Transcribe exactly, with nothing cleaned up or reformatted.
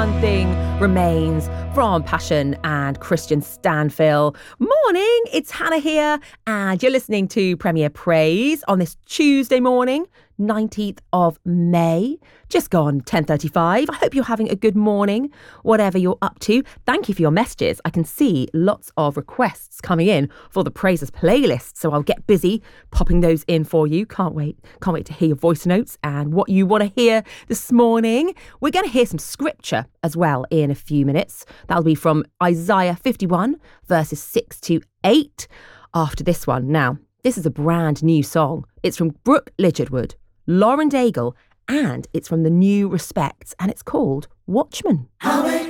one thing remains from Passion and Christian Stanfill. Morning, it's Hannah here, and you're listening to Premier Praise on this Tuesday morning, nineteenth of May. Just gone ten thirty-five. I hope you're having a good morning, whatever you're up to. Thank you for your messages. I can see lots of requests coming in for the Praises playlist, so I'll get busy popping those in for you. Can't wait. Can't wait to hear your voice notes and what you want to hear this morning. We're going to hear some scripture as well in a few minutes. That'll be from Isaiah fifty-one, verses six to eight. After this one. Now, this is a brand new song. It's from Brooke Ligertwood, Lauren Daigle, and it's from the New Respects, and it's called Watchman.